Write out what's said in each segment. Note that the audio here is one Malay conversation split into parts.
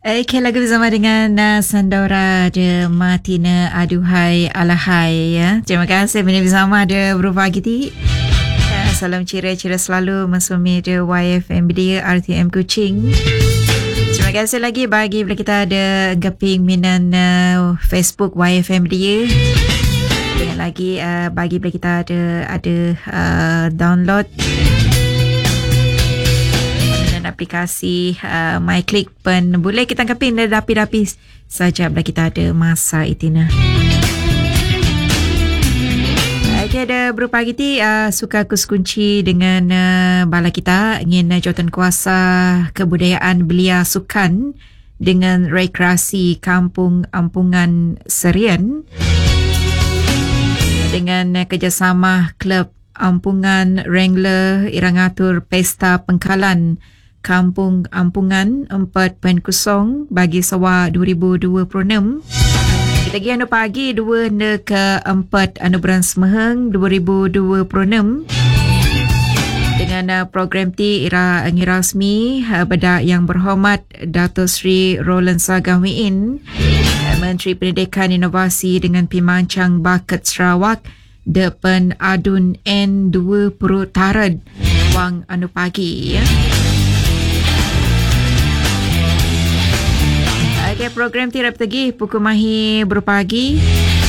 Okay, lagu bersama dengan Sandora de Martina Aduhai Alahai ya. Terima kasih bini bersama de berupa giti. Salam cira-cira selalu masumi de YFM dia RTM Kuching. Terima kasih lagi bagi bila kita ada gaping minan Facebook YFM dia. Dan lagi bagi bila kita ada download aplikasi MyClick pun boleh kita kapin dapi-dapi saja bila kita ada masa itina. Okay, ada berupa giti suka kunci dengan bala kita ingin jawatan kuasa kebudayaan belia sukan dengan rekreasi kampung ampungan Serian dengan kerjasama Klub Ampungan Wrangler irangatur Pesta Pengkalan Kampung Ampungan 4.0 bagi Sawa 2026. Kita pergi anu pagi 2 ke 4 anu bulan Semeheng 2026. Dengan program ti ira rasmi beda yang berhormat Dato' Sri Roland Sagahwiin Menteri Pendidikan Inovasi dengan Pimancang Bakat Sarawak depan adun N2 Perutaran wang anu pagi ya. Okay, program tirap tegi pukul mahi berpagi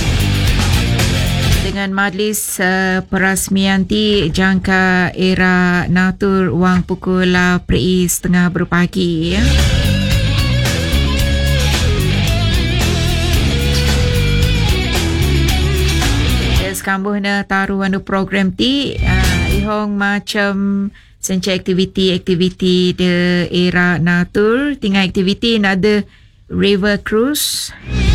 dengan majlis perasmian ti jangka era natur wang pukul 3:30 berpagi ya. Sekambuh na taru anu program ti ihong macam senca aktiviti de era natur tinggal aktiviti ada River Cruise.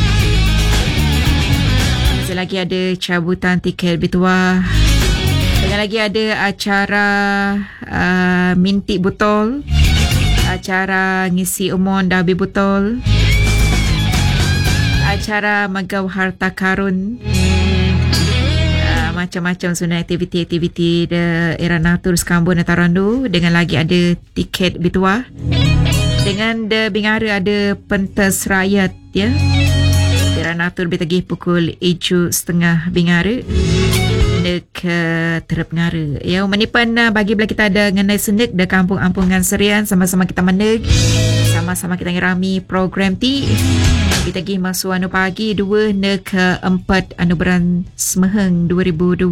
Masih lagi ada cabutan tiket bitua. Dengan lagi ada acara mintik botol, acara ngisi umon dabi botol, acara megau harta karun, macam-macam sunai aktiviti de era natur Sekambun dan Tarandu. Dengan lagi ada tiket bitua. Dengan de Bingara ada pentas rakyat ya. Era natur betagi pukul 7.30 Bingara dek terap ngara. Ya menipan bagi bila kita ada ngenai senek de kampung ampungan Serian sama-sama kita meneg, sama-sama kita ngerami program ti. Kita pergi masuk anu pagi 2 ke 4 anu bulan Semeheng 2026.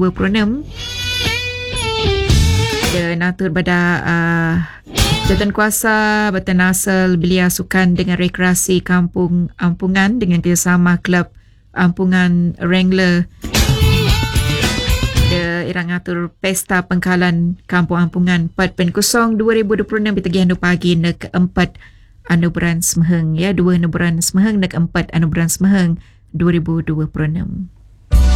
De natur pada jawatan kuasa bertenasal belia sukan dengan rekreasi kampung ampungan dengan kerjasama Klub Ampungan Wrangler de irangatur Pesta Pengkalan Kampung Ampungan 4.0 2026 bitagi anu pagi nek 4 anu bulan Semeheng ya 2 anu bulan Semeheng nek 4 anu bulan Semeheng 2026.